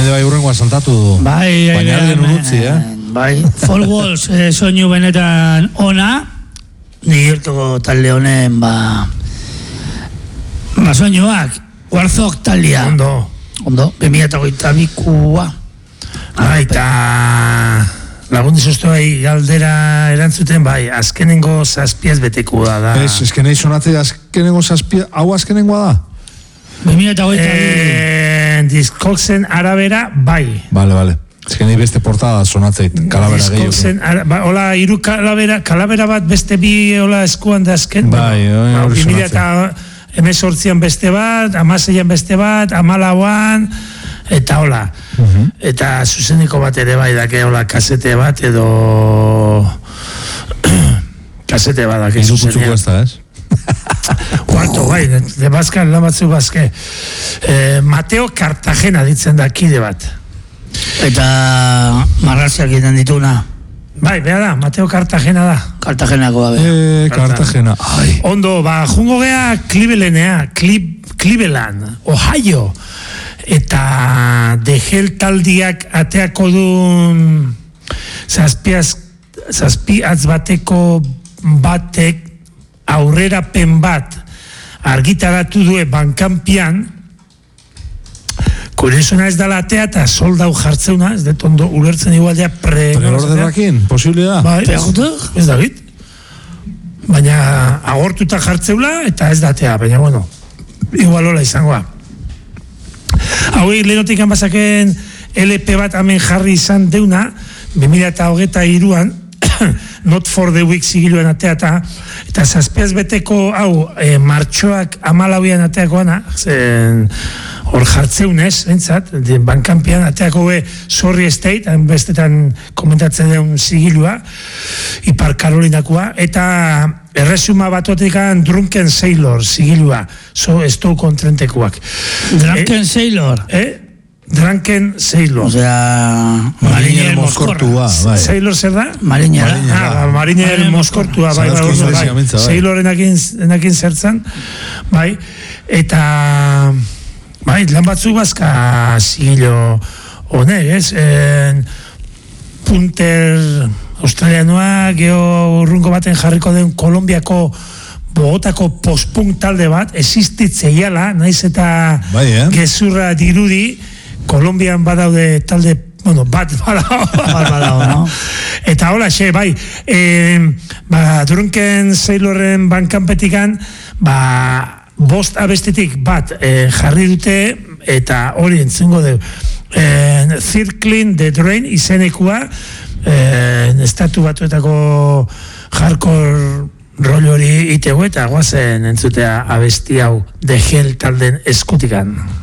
Nire bai urrengoa santatu du. Bai, baina algen urutzi, Bai, Four Walls soinu benetan ona, nigirtuko talde honen, soinuak, Warzog taldea. Ondo, 2022a. Eta lagun dizuztu bai galdera erantzuten, bai, azkenengo zazpiaz beteko da. Eskenei sonatzea azkenengo zazpia, hau azkenengoa da? 2022. Discogsen arabera, bai. Vale. Eskenei beste portada sonatzeit, kalabera gehiago. Hola, iru kalabera bat beste bi hola eskuan da azken. Bai, hori sonatzea. 2018an beste bat, 16an beste bat, 14an, eta hola. Eta zuzeniko bat ere bai dake, hola, kasete bat edo kasete bat dake zuzenean. Izukutsuko ez da, ez? Kuarto, bai, de bazka, lamatzu bazke. Mateo Cartagena ditzen da, kide bat. Eta marraziak egiten dituna. Bai, beha da, Mateo Cartagena da. Cartagenakoa, Cartagena. Ondo, jungo gea Cleveland, Ohio. Eta The Hell taldiak ateako duen zazpiaz bateko batek aurrerapen bat argitaratu due Bankampian. Kurezuna ez dala atea eta soldau jartzeuna, ez dut ondo ulertzen igualdea preorderakin, posible da? Bai, ez da bit. Baina agortuta jartzeula eta ez da atea, baina bueno, igual hola izangoa. Hauek lehenotik bazaken LP bat hemen jarri izan deuna, 2023an, Not for the Week zigiluan atea eta zazpiaz beteko hau martxoak 14an ateakoana, hor jartzeunez, entzat, Bankampian ateako Sorry State, bestetan komentatzen den zigilua, Ipar Karolinakoa, eta erresuma batotikan Drunken Sailor zigilua, esto kontrentekoak. Drunken Sailor? Drunken Sailor. Osea, Mariner Moskortua, bai. Sailor zer da? Marinera. Mariner Moskortua, bai. Sailor enakin zertzen, bai. Eta, bai, lan batzu bazka zigilo honek, ez? Punter australianoa, geho urrungo baten jarriko den Kolombiako Bogotako post-punk talde bat, existitzeiala, naiz eta gezurra dirudi, Kolombian badaude talde, bueno, bat badau, no? Eta hola, bai, Drunken Sailorren Bankampetikan, bost abestetik bat jarri dute, eta hori entzungo dugu. Circling the Drain izenekua, estatu batuetako hardcore rol hori itego eta guazen entzutea abesti hau The Hell talden eskutikan.